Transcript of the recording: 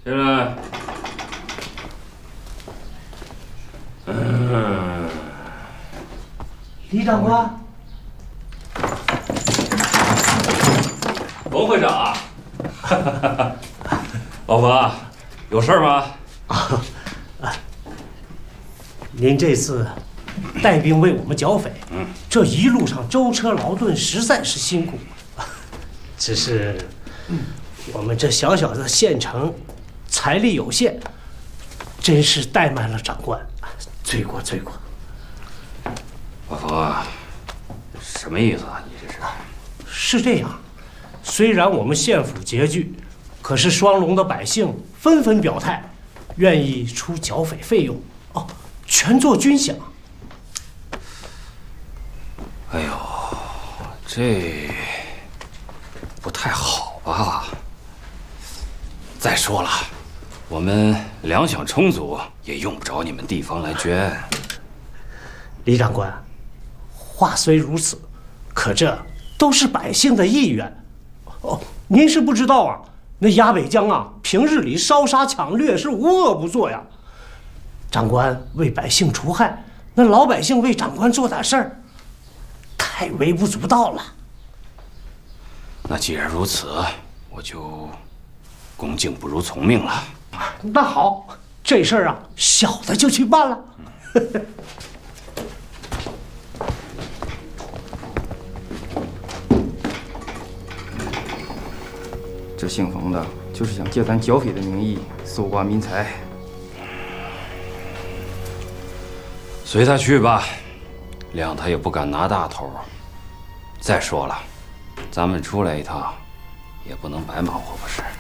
进来。 李长官， 冯会长啊，老冯，有事吗？ 您这次带兵为我们剿匪，这一路上舟车劳顿，实在是辛苦。只是，我们这小小的县城，财力有限，真是怠慢了长官，罪过罪过。 老冯啊，什么意思啊？你这是？ 是这样，虽然我们县府拮据，可是双龙的百姓纷纷表态，愿意出剿匪费用，全做军饷。 哎呦，这不太好吧？再说了，我们粮饷充足，也用不着你们地方来捐。 李长官，话虽如此，可这都是百姓的意愿。您是不知道啊，那鸭北江啊，平日里烧杀抢掠是无恶不作呀。长官为百姓除害，那老百姓为长官做点事儿，太微不足道了。 那既然如此，我就恭敬不如从命了。 那好，这事儿啊，小的就去办了。 这姓冯的，就是想借咱剿匪的名义搜刮民财。 随他去吧，谅他也不敢拿大头。再说了，咱们出来一趟，也不能白忙活，不是？